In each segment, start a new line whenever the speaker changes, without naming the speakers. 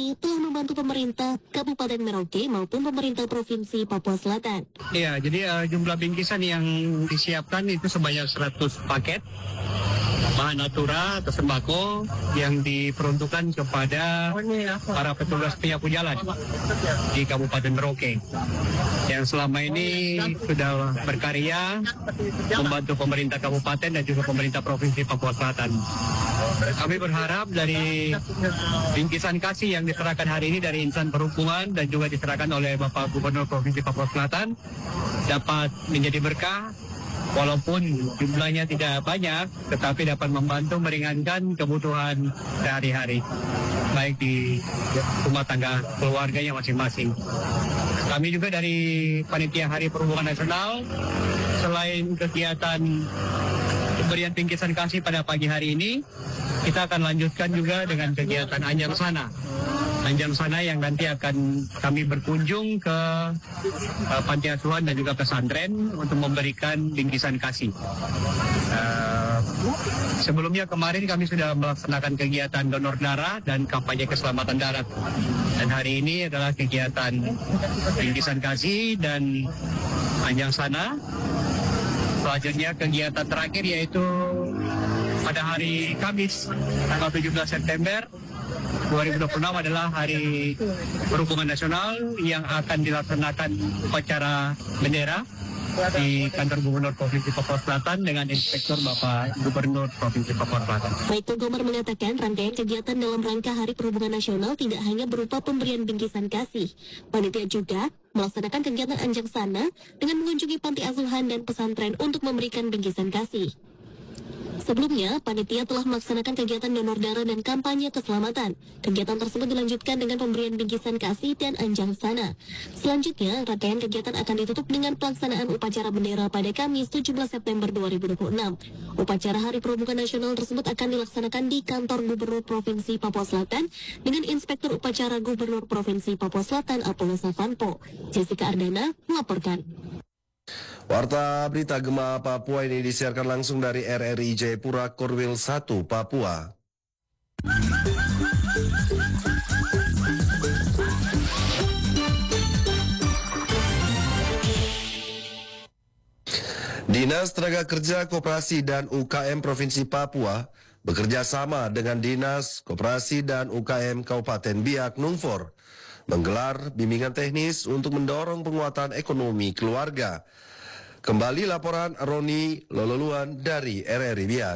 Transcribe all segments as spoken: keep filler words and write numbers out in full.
kami telah membantu pemerintah Kabupaten Merauke maupun pemerintah Provinsi Papua Selatan.
Ya, jadi uh, jumlah bingkisan yang disiapkan itu sebanyak seratus paket bahan natura atau sembako yang diperuntukkan kepada para petugas penyapu jalan di Kabupaten Merauke yang selama ini sudah berkarya membantu pemerintah kabupaten dan juga pemerintah Provinsi Papua Selatan. Kami berharap dari bingkisan kasih yang diserahkan hari ini dari insan perhubungan dan juga diserahkan oleh Bapak Gubernur Provinsi Papua Selatan dapat menjadi berkah. Walaupun jumlahnya tidak banyak, tetapi dapat membantu meringankan kebutuhan sehari-hari, baik di rumah tangga keluarganya masing-masing. Kami juga dari Panitia Hari Perhubungan Nasional, selain kegiatan pemberian bingkisan kasih pada pagi hari ini, kita akan lanjutkan juga dengan kegiatan Anjang Sana. Anjang Sana yang nanti akan kami berkunjung ke uh, panti asuhan dan juga pesantren untuk memberikan bingkisan kasih. Uh, sebelumnya kemarin kami sudah melaksanakan kegiatan donor darah dan kampanye keselamatan darat. Dan hari ini adalah kegiatan bingkisan kasih dan Anjang Sana. Selanjutnya kegiatan terakhir yaitu pada hari Kamis tanggal tujuh belas September dua ribu dua puluh enam adalah Hari Perhubungan Nasional yang akan dilaksanakan upacara bendera di kantor Gubernur Provinsi Papua Selatan dengan Inspektur Bapak Gubernur Provinsi Papua Selatan.
Baik, Gomar mengatakan rangkaian kegiatan dalam rangka Hari Perhubungan Nasional tidak hanya berupa pemberian bingkisan kasih. Panitia juga melaksanakan kegiatan Anjang Sana dengan mengunjungi panti asuhan dan pesantren untuk memberikan bingkisan kasih. Sebelumnya, panitia telah melaksanakan kegiatan donor darah dan kampanye keselamatan. Kegiatan tersebut dilanjutkan dengan pemberian bingkisan kasih dan Anjang Sana. Selanjutnya, rangkaian kegiatan akan ditutup dengan pelaksanaan upacara bendera pada Kamis tujuh belas September dua ribu dua puluh enam. Upacara Hari Perhubungan Nasional tersebut akan dilaksanakan di kantor Gubernur Provinsi Papua Selatan dengan Inspektur Upacara Gubernur Provinsi Papua Selatan Apollo Savanpo. Jessica Ardana melaporkan.
Warta berita Gema Papua ini disiarkan langsung dari R R I Jayapura Korwil satu, Papua. Dinas Tenaga Kerja Koperasi dan U K M Provinsi Papua bekerja sama dengan Dinas Koperasi dan U K M Kabupaten Biak Numfor menggelar bimbingan teknis untuk mendorong penguatan ekonomi keluarga. Kembali laporan Roni Lololuan dari R R I Biak.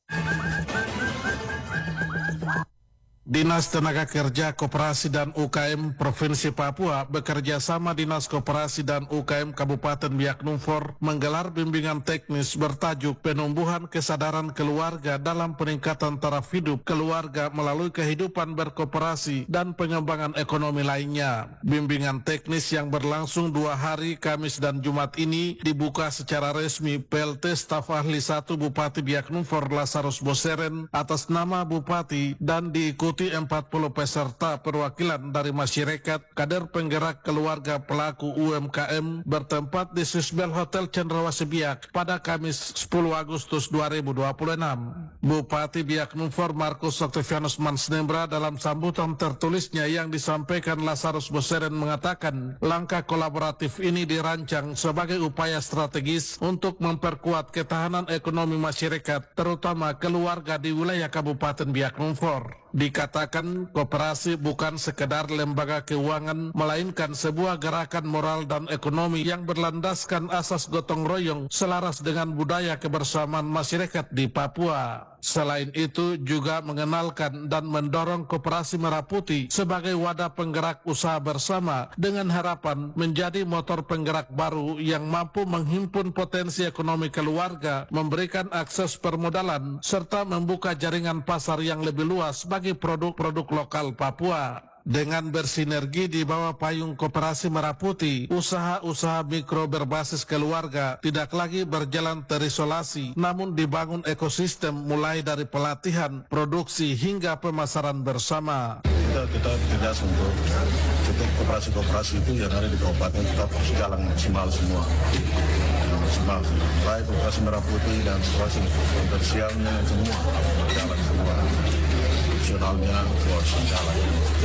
Dinas Tenaga Kerja Koperasi dan U K M Provinsi Papua bekerja sama Dinas Koperasi dan U K M Kabupaten Biak Numfor menggelar bimbingan teknis bertajuk Penumbuhan Kesadaran Keluarga dalam Peningkatan Taraf Hidup Keluarga melalui Kehidupan Berkoperasi dan Pengembangan Ekonomi lainnya. Bimbingan teknis yang berlangsung dua hari Kamis dan Jumat ini dibuka secara resmi P L T Staf Ahli satu Bupati Biak Numfor Lazarus Boseren atas nama Bupati dan diikuti empat puluh peserta perwakilan dari masyarakat, kader penggerak keluarga pelaku U M K M bertempat di Sisbel Hotel Cendrawasih Biak pada Kamis sepuluh Agustus dua ribu dua puluh enam. Bupati Biak Numfor Markus Octavianus Mansnembra dalam sambutan tertulisnya yang disampaikan Lazarus Boseren mengatakan langkah kolaboratif ini dirancang sebagai upaya strategis untuk memperkuat ketahanan ekonomi masyarakat terutama keluarga di wilayah Kabupaten Biak Numfor. Dikatakan koperasi bukan sekedar lembaga keuangan, melainkan sebuah gerakan moral dan ekonomi yang berlandaskan asas gotong royong selaras dengan budaya kebersamaan masyarakat di Papua. Selain itu juga mengenalkan dan mendorong koperasi Merah Putih sebagai wadah penggerak usaha bersama dengan harapan menjadi motor penggerak baru yang mampu menghimpun potensi ekonomi keluarga, memberikan akses permodalan, serta membuka jaringan pasar yang lebih luas bagi produk-produk lokal Papua. Dengan bersinergi di bawah payung Koperasi Merah Putih, usaha-usaha mikro berbasis keluarga tidak lagi berjalan terisolasi, namun dibangun ekosistem mulai dari pelatihan, produksi hingga pemasaran bersama.
Kita, kita tegas untuk untuk koperasi-koperasi itu yang ada di kabupaten tetap jalan maksimal semua. Maksimal, baik Koperasi Merah Putih dan koperasi komersialnya semua jalan semua. Nasionalnya harus jalan.